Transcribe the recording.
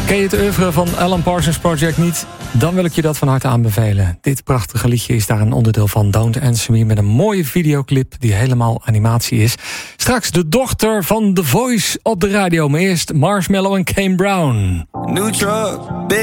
Ken je het oeuvre van Alan Parsons Project niet? Dan wil ik je dat van harte aanbevelen. Dit prachtige liedje is daar een onderdeel van. Don't Answer Me, met een mooie videoclip die helemaal animatie is. Straks de dochter van The Voice op de radio. Maar eerst Marshmello en Kane Brown. New truck, big